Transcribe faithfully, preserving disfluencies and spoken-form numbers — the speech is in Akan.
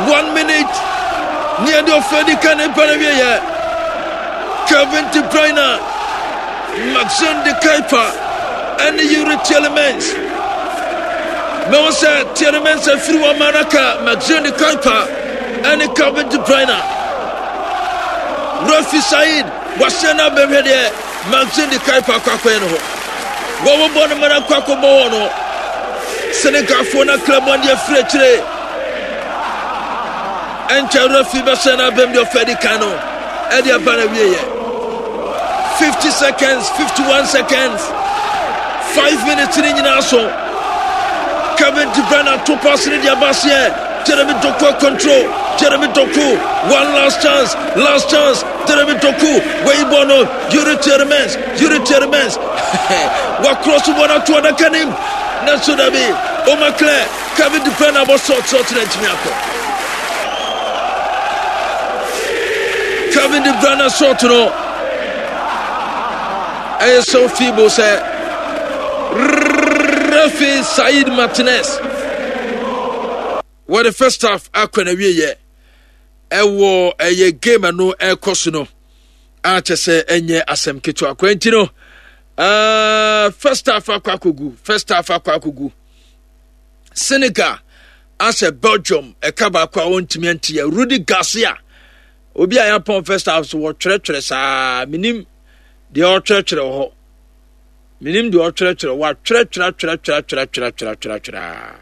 one minute near the offending can Panavia. Kevin De Bruyne, Maxime de Kuyper, and the Yuri Tielemans. No one said Tielemans and through America, Maxime de Kuyper, and the Kevin De Bruyne. Rafi Said, Wasena Bemede, Maxime de Kuyper Kakweno. Wawa Bonamana Kwako Senegal Fona Club on the Fletcher. Enter Rafi Basena Bemdo Fedicano, Edia Panavia. fifty seconds, fifty-one seconds, five minutes in Inaso. Kevin De Bruyne, two passes in the Abbasier. Jeremy Doku control. Jeremy Doku, one last chance, last chance. Jeremy Doku, Weibono, Yuri Tielemans, Yuri Tielemans. What cross one or two other canim? Natsunabi, Omakle, Kevin De Bruyne was short, short in Etimiako. Kevin De Bruyne short to know. I so feeble say Rafi Said Martinez. What the first half akwana wie ye ewo eye game no e koso a che se enye asem ketu akwanti no uh first half akwakogu first half akwakogu Senegal as a Belgium e kaba kwa wontimi ante ya Rudy Garcia obi a yapon first half so wo twere saa minim the orchard ho minim the orchard wa twere twere twere twere twere twere twere